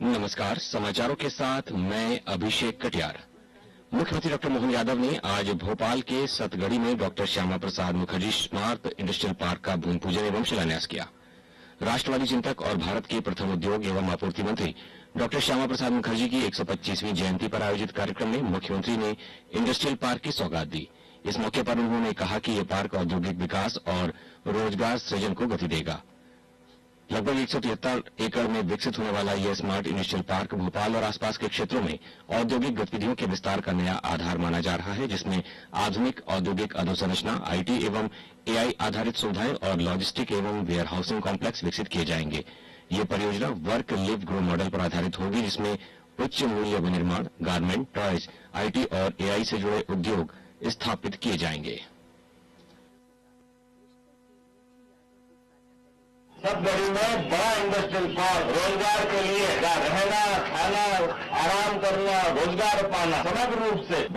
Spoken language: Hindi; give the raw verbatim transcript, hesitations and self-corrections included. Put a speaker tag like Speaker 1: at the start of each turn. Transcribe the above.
Speaker 1: नमस्कार, समाचारों के साथ मैं अभिषेक कटियार। मुख्यमंत्री डॉक्टर मोहन यादव ने आज भोपाल के सतगढ़ी में doctor Shyama Prasad Mukherjee smart industrial park का भूमि पूजन एवं शिलान्यास किया। राष्ट्रवादी चिंतक और भारत के प्रथम उद्योग एवं आपूर्ति मंत्री डॉक्टर श्यामा प्रसाद मुखर्जी की एक सौ पच्चीसवीं जयंती पर आयोजित कार्यक्रम में मुख्यमंत्री ने इंडस्ट्रियल पार्क की सौगात दी। इस मौके पर उन्होंने कहा कि यह पार्क औद्योगिक विकास और रोजगार सृजन को गति देगा। लगभग एक सौ तिहत्तर एकड़ में विकसित होने वाला यह स्मार्ट इंडस्ट्रियल पार्क भोपाल और आसपास के क्षेत्रों में औद्योगिक गतिविधियों के विस्तार का नया आधार माना जा रहा है, जिसमें आधुनिक औद्योगिक अधोसंरचना, आईटी एवं एआई आधारित सुविधाएं और लॉजिस्टिक एवं वेयर हाउसिंग कॉम्प्लेक्स विकसित किए जाएंगे। ये परियोजना वर्क लिव ग्रो मॉडल पर आधारित होगी, जिसमें उच्च मूल्य विनिर्माण, गारमेंट, टॉयज, आईटी और एआई से जुड़े उद्योग स्थापित किए जाएंगे।
Speaker 2: सतगढ़ी में बड़ा इंडस्ट्रियल पार्क रोजगार के लिए रहना, खाना, आराम करना, रोजगार पाना समग्र रूप से